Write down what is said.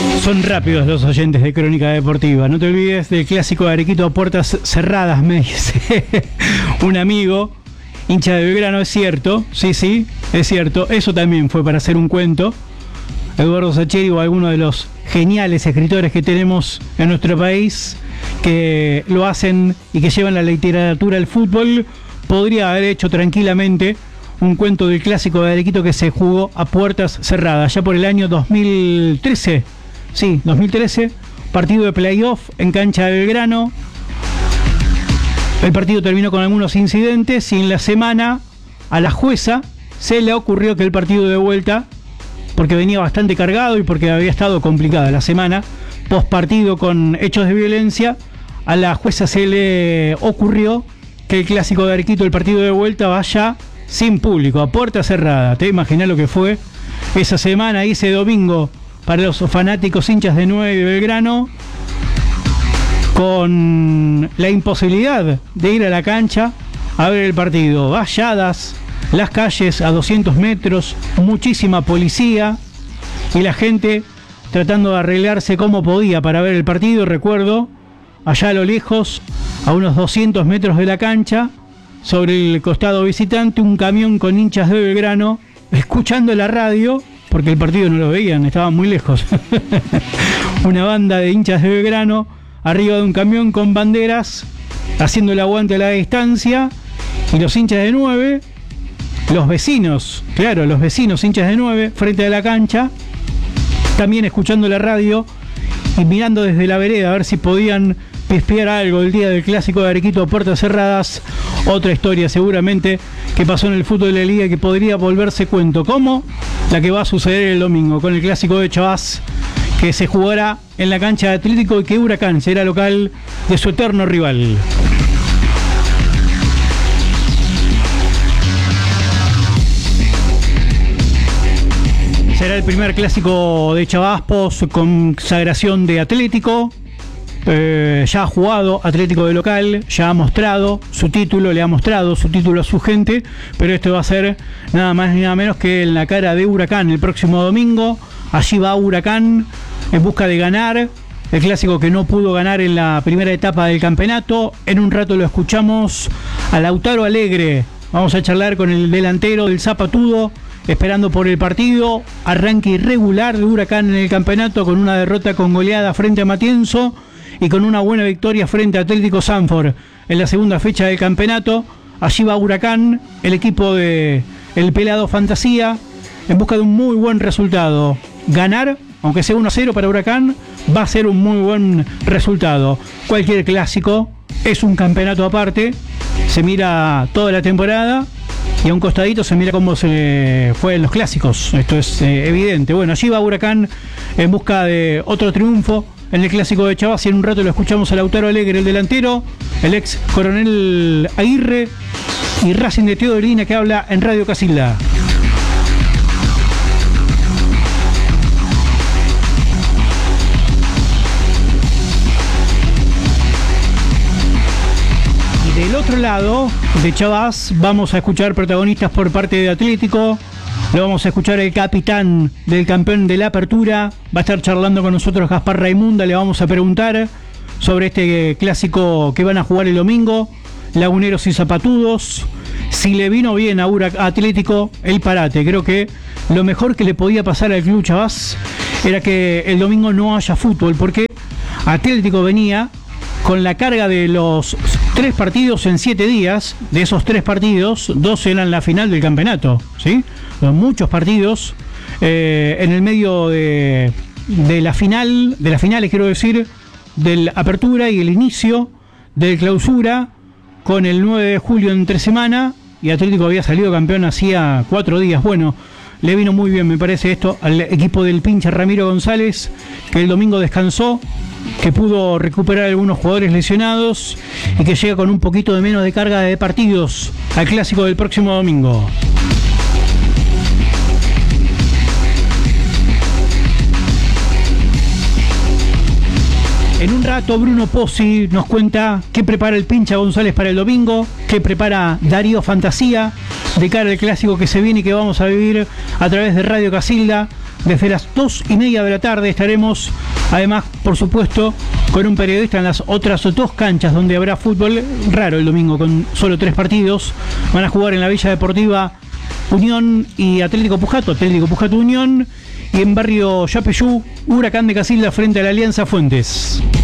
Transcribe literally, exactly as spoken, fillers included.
Son rápidos los oyentes de Crónica Deportiva. No te olvides del clásico de Arequito a puertas cerradas, me dice un amigo, hincha de Belgrano. Es cierto, sí, sí, es cierto. Eso también fue para hacer un cuento. Eduardo Sacheri o alguno de los geniales escritores que tenemos en nuestro país que lo hacen y que llevan la literatura al fútbol, podría haber hecho tranquilamente un cuento del clásico de Arequito que se jugó a puertas cerradas, ya por el año dos mil trece. Sí, dos mil trece, partido de playoff en cancha de Belgrano. El partido terminó con algunos incidentes y en la semana a la jueza se le ocurrió que el partido de vuelta, porque venía bastante cargado y porque había estado complicada la semana, post partido con hechos de violencia, a la jueza se le ocurrió que el clásico de Arequito, el partido de vuelta, vaya sin público, a puerta cerrada. Te imaginas lo que fue esa semana y ese domingo para los fanáticos hinchas de nueve de Belgrano, con la imposibilidad de ir a la cancha a ver el partido. Valladas las calles a doscientos metros, muchísima policía y la gente tratando de arreglarse como podía para ver el partido. Recuerdo, allá a lo lejos, a unos doscientos metros de la cancha, sobre el costado visitante, un camión con hinchas de Belgrano, escuchando la radio, porque el partido no lo veían, estaban muy lejos. Una banda de hinchas de Belgrano arriba de un camión con banderas, haciendo el aguante a la distancia, y los hinchas de nueve, los vecinos, claro, los vecinos hinchas de nueve, frente a la cancha, también escuchando la radio y mirando desde la vereda a ver si podían pispear algo el día del clásico de Arequito a puertas cerradas. Otra historia seguramente que pasó en el fútbol de la liga que podría volverse cuento, como la que va a suceder el domingo con el clásico de Chavás, que se jugará en la cancha de Atlético y que Huracán será local de su eterno rival. Será el primer clásico de Chavás post consagración de Atlético. Eh, ya ha jugado Atlético de local, ya ha mostrado su título, le ha mostrado su título a su gente, pero esto va a ser nada más ni nada menos que en la cara de Huracán el próximo domingo. Allí va Huracán en busca de ganar el clásico que no pudo ganar en la primera etapa del campeonato. En un rato lo escuchamos a Lautaro Alegre. Vamos a charlar con el delantero del Zapatudo, esperando por el partido. Arranque irregular de Huracán en el campeonato, con una derrota con goleada frente a Matienzo y con una buena victoria frente a Atlético Sanford en la segunda fecha del campeonato. Allí va Huracán, el equipo de el Pelado Fantasía, en busca de un muy buen resultado. Ganar, aunque sea uno a cero para Huracán, va a ser un muy buen resultado. Cualquier clásico es un campeonato aparte, se mira toda la temporada y a un costadito se mira cómo se fue en los clásicos. Esto es eh, evidente. Bueno, allí va Huracán en busca de otro triunfo en el clásico de Chavás, y en un rato lo escuchamos a Lautaro Alegre, el delantero, el ex coronel Aguirre y Racing de Teodolina, que habla en Radio Casilda. Y del otro lado de Chavás vamos a escuchar protagonistas por parte de Atlético. Lo vamos a escuchar el capitán del campeón de la apertura. Va a estar charlando con nosotros Gaspar Raimunda. Le vamos a preguntar sobre este clásico que van a jugar el domingo, Laguneros y Zapatudos. Si le vino bien a Ura Atlético el parate. Creo que lo mejor que le podía pasar al Club Chavás era que el domingo no haya fútbol, porque Atlético venía con la carga de los tres partidos en siete días. De esos tres partidos, dos eran la final del campeonato, ¿sí? Muchos partidos eh, en el medio de, de la final, de las finales, quiero decir, de la apertura y el inicio de clausura, con el nueve de julio entre semana, y Atlético había salido campeón hacía cuatro días. Bueno, le vino muy bien, me parece, esto al equipo del pincha Ramiro González, que el domingo descansó, que pudo recuperar algunos jugadores lesionados y que llega con un poquito de menos de carga de partidos al clásico del próximo domingo. En un rato Bruno Pozzi nos cuenta qué prepara el pincha González para el domingo, qué prepara Darío Fantasía de cara al clásico que se viene y que vamos a vivir a través de Radio Casilda, desde las dos y media de la tarde. Estaremos, además, por supuesto, con un periodista en las otras dos canchas donde habrá fútbol. Raro el domingo con solo tres partidos. Van a jugar en la Villa Deportiva Unión y Atlético Pujato, Atlético Pujato Unión, y en Barrio Yapeyú, Huracán de Casilda frente a la Alianza Fuentes.